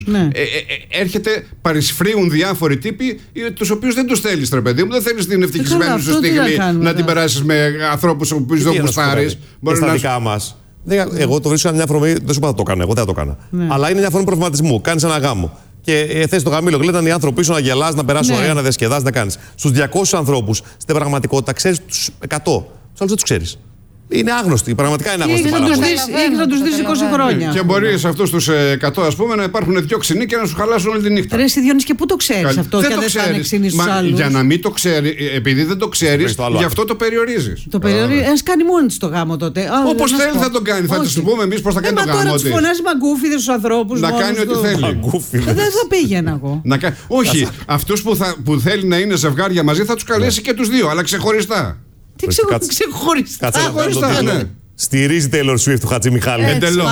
Ναι. Έρχεται, παρισφρίουν διάφοροι τύποι, τους οποίους δεν τους θέλεις, ρε παιδί μου. Δεν θέλεις την ευτυχισμένη σου στιγμή να την περάσεις με ανθρώπους που δεν γουστάρεις. Στα δικά μας. Εγώ το βρίσκω μια αφορμή, δεν σου είπα να το κάνω, εγώ δεν θα το έκανα. Ναι. Αλλά είναι μια αφορμή προβληματισμού. Κάνεις ένα γάμο. Και θες το γαμήλο, γλέναν οι άνθρωποι πίσω να γελάς, να περάσεις ωραία, να διασκεδάσεις, να κάνεις. Στους 200 ανθρώπους στην πραγματικότητα ξέρεις τους 100. Τους άλλους δεν τους ξέρεις. Είναι άγνωστοι, πραγματικά είναι άγνωστοι. Έχεις να τους δεις 20 χρόνια. Και μπορεί σε αυτούς τους 100, ας πούμε, να υπάρχουν δύο ξυνοί και να σου χαλάσουν όλη τη νύχτα. Ρε Διονύση, και πού το ξέρεις αυτό, και δεν θα είναι ξυνή στους άλλους. Για να μην το ξέρει, επειδή δεν το ξέρεις, γι' αυτό το περιορίζεις. Το περιορίζει. Ας κάνει μόνη της το γάμο τότε. Όπως θέλει θα τον κάνει. Θα της το πούμε εμείς πώς θα κάνει το γάμο. Τώρα τους φωνάζει μαγκούφιδες στους ανθρώπους. Να κάνει ό,τι θέλει. Δεν θα πήγαινα εγώ. Όχι, αυτούς που θέλει να είναι ζευγάρια μαζί θα τους καλέσει και τους δύο, αλλά ξεχωριστά. Τι ξεχωριστά. Στηρίζει Taylor Swift του Χατζημιχάλη.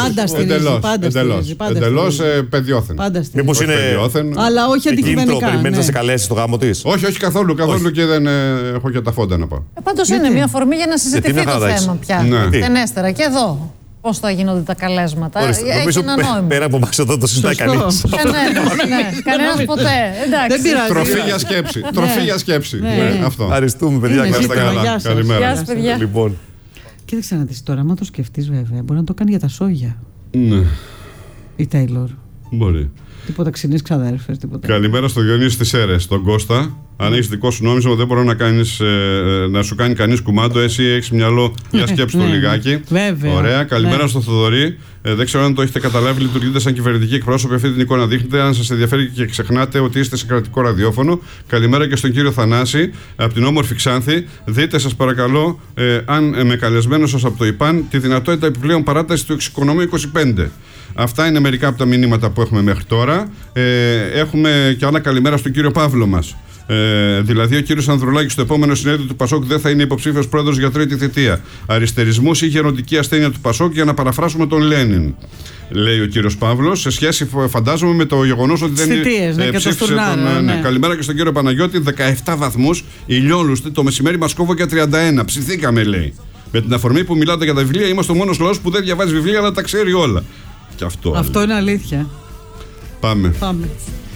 Εντελώς παιδιόθεν. Μήπως είναι. Αλλά όχι αντικειμενικά. Περιμένει να σε καλέσει στο γάμο της. Όχι, καθόλου και δεν έχω και τα φόντα να πάω. Πάντως είναι μια αφορμή για να συζητηθεί το θέμα πια. Στενέστερα και εδώ. Πώς θα γίνονται τα καλέσματα. Έχει ένα νόημα. Πέρα από εμάς εδώ το συζητάει κανείς. Κανένας ποτέ. Εντάξει. Τροφή για σκέψη. Ευχαριστούμε, παιδιά. Καλημέρα. Γεια σας, παιδιά. Λοιπόν. Κοίταξε να δεις τώρα, άμα το σκεφτείς βέβαια, μπορεί να το κάνει για τα σόγια. Ναι. Η Taylor. Μπορεί. Τίποτα ξινείς ξαδέρφες, τίποτα. Καλημέρα στο Διονύση στις Σέρρες, τον Κώστα. Αν έχεις δικό σου νόμισμα, δεν μπορεί να σου κάνει κανείς κουμάντο. Εσύ έχεις μυαλό για σκέψη το λιγάκι. Βέβαια. Ωραία. Καλημέρα στο Θοδωρή. Δεν ξέρω αν το έχετε καταλάβει, λειτουργείτε σαν κυβερνητική εκπρόσωποι. Αυτή την εικόνα δείχνετε. Αν σας ενδιαφέρει και ξεχνάτε ότι είστε σε κρατικό ραδιόφωνο. Καλημέρα και στον κύριο Θανάση από την όμορφη Ξάνθη. Δείτε, σας παρακαλώ, αν με καλεσμένο σας από το ΙΠΑΝ, τη δυνατότητα επιπλέον παράταση του εξοικονομίου 25. Αυτά είναι μερικά από τα μηνύματα που έχουμε μέχρι τώρα. Έχουμε και άλλα καλημέρα στον κύριο Παύλο μας. Δηλαδή, ο κύριος Ανδρουλάκης στο επόμενο συνέδριο του Πασόκ δεν θα είναι υποψήφιος πρόεδρος για τρίτη θητεία. Αριστερισμός ή γεροντική ασθένεια του Πασόκ, για να παραφράσουμε τον Λένιν. Λέει ο κύριος Παύλος, σε σχέση, φαντάζομαι, με το γεγονός ότι δεν ψήφισε τον. Ναι. Καλημέρα και στον κύριο Παναγιώτη. 17 βαθμούς, ηλιόλουστη. Το μεσημέρι μας κόβω για 31. Ψηθήκαμε, λέει. Με την αφορμή που μιλάτε για τα βιβλία, είμαστε ο μόνος λαός που δεν διαβάζει βιβλία, αλλά τα ξέρει όλα. Και αυτό είναι αλήθεια. Πάμε.